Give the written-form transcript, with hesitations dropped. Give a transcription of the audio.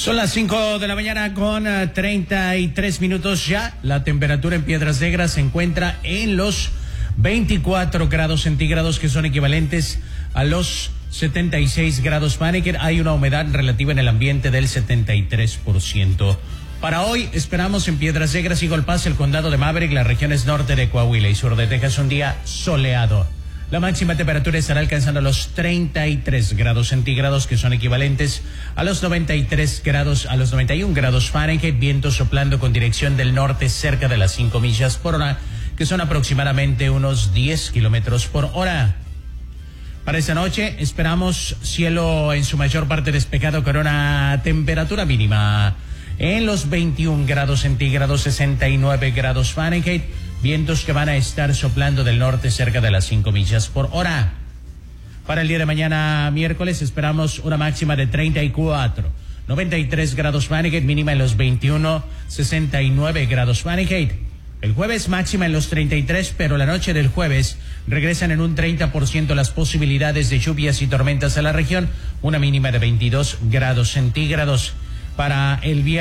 Son las 5 de la mañana con 33 minutos ya. La temperatura en Piedras Negras se encuentra en los 24 grados centígrados, que son equivalentes a los 76 grados Fahrenheit. Hay una humedad relativa en el ambiente del 73%. Para hoy esperamos en Piedras Negras y Golpaz, el condado de Maverick, las regiones norte de Coahuila y sur de Texas, un día soleado. La máxima temperatura estará alcanzando los 33 grados centígrados, que son equivalentes a los 93 grados, a los 91 grados Fahrenheit, viento soplando con dirección del norte cerca de las 5 millas por hora, que son aproximadamente unos 10 kilómetros por hora. Para esta noche esperamos cielo en su mayor parte despejado con una temperatura mínima en los 21 grados centígrados, 69 grados Fahrenheit, vientos que van a estar soplando del norte cerca de las 5 millas por hora. Para el día de mañana, miércoles, esperamos una máxima de 34, 93 grados Fahrenheit, mínima en los 21, 69 grados Fahrenheit. El jueves máxima en los 33, pero la noche del jueves regresan en un 30% las posibilidades de lluvias y tormentas a la región, una mínima de 22 grados centígrados. Para el viernes